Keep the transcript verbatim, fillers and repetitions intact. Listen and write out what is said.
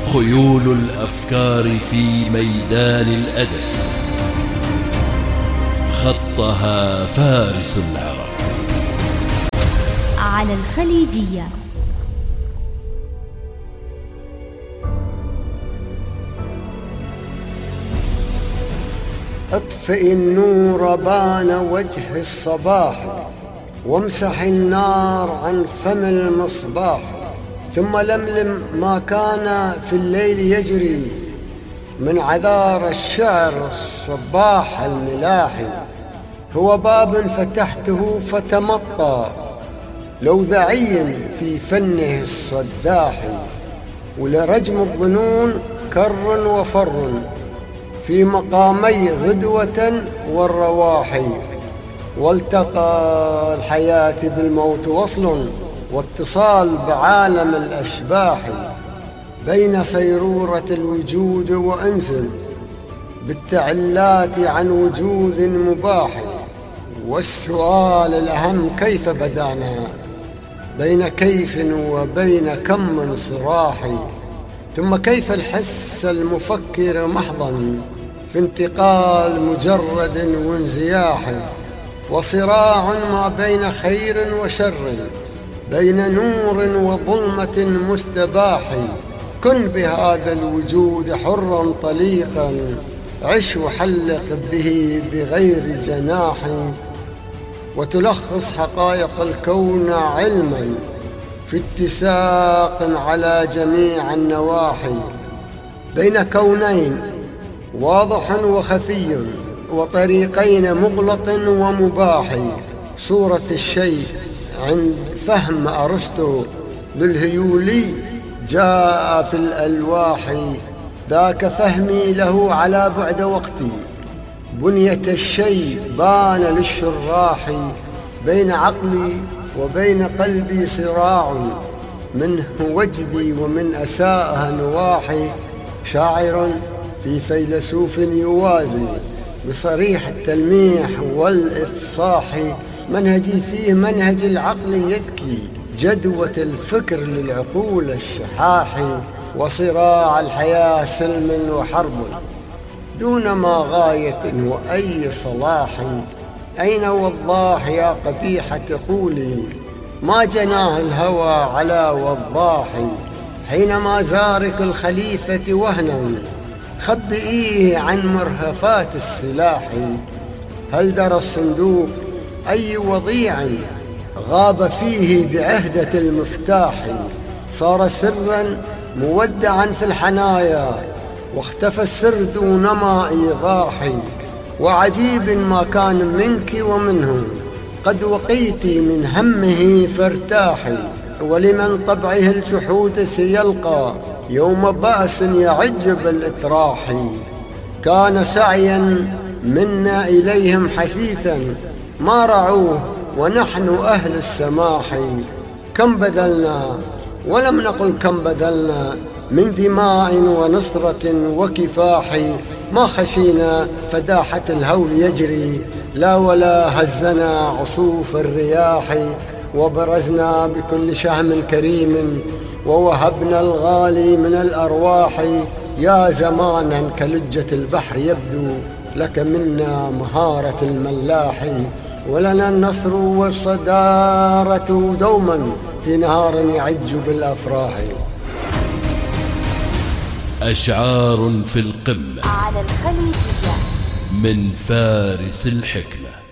خيول الأفكار في ميدان الأدب، خطها فارس العرب. على الخليجية. اطفئ النور بان وجه الصباح، وامسح النار عن فم المصباح، ثم لملم ما كان في الليل يجري من عذار الشعر الصباح الملاحي. هو باب فتحته فتمطى لوذعي في فنه الصداح، ولرجم الظنون كر وفر في مقامي غدوة والرواحي. والتقى الحياة بالموت وصل، واتصال بعالم الأشباح، بين صيرورة الوجود وأنس بالتعلات عن وجود مباح. والسؤال الأهم كيف بدانا بين كيف وبين كم من صراح، ثم كيف الحس المفكر محضا في انتقال مجرد وانزياح، وصراع ما بين خير وشر، بين نور وظلمة مستباح. كن بهذا الوجود حرا طليقا، عش وحلق به بغير جناح، وتلخص حقائق الكون علما في اتساق على جميع النواحي، بين كونين واضح وخفي، وطريقين مغلق ومباح. صورة الشيء عند فهم أرسطو للهيولي جاء في الألواح، ذاك فهمي له على بعد وقتي. بنية الشيء بان للشراح، بين عقلي وبين قلبي صراع، منه وجدي ومن أساءها نواحي. شاعر في فيلسوف يوازي بصريح التلميح والإفصاح، منهجي فيه منهج العقل يذكي جدوة الفكر للعقول الشحاح. وصراع الحياة سلم وحرب دون ما غاية وأي صلاح. أين وضاح يا قبيحة قولي، ما جناه الهوى على وضاح. حينما زارك الخليفة وهنا خبئيه عن مرهفات السلاح. هل درى الصندوق أي وضيع غاب فيه بعهدة المفتاح. صار سرا مودعا في الحنايا، واختفى السر دون ما إيضاح. وعجيب ما كان منك ومنه، قد وقيت من همه فارتاحي. ولمن طبعه الجحود سيلقى يوم بأس يعج بالإتراح. كان سعيا منا إليهم حثيثا، ما رعوه ونحن أهل السماح. كم بذلنا ولم نقل كم بذلنا من دماء ونصرة وكفاح. ما خشينا فداحة الهول يجري، لا ولا هزنا عصوف الرياح. وبرزنا بكل شهم كريم، ووهبنا الغالي من الأرواح. يا زمانا كلجة البحر يبدو لك منا مهارة الملاح، ولنا النصر والصدارة دوما في نهار يعج بالأفراح. أشعار في القمة على الخليجية من فارس الحكمة.